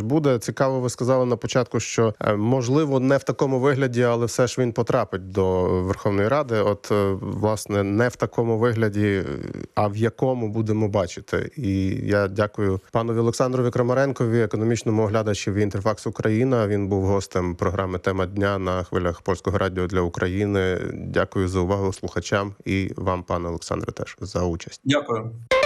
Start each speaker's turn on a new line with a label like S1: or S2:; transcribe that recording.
S1: буде. Цікаво, ви сказали на початку, що можливо не в такому вигляді, але все ж він потрапить до Верховної Ради. От, власне, не в такому вигляді, а в якому будемо бачити. І я дякую панові Олександрові Крамаренкові, економічному оглядачеві «Інтерфакс Україна». Він був гостем програми «Тема дня» на хвилях Польського радіо для України. Дякую за увагу слухачам і вам, пане Олександре, теж за участь.
S2: Дякую.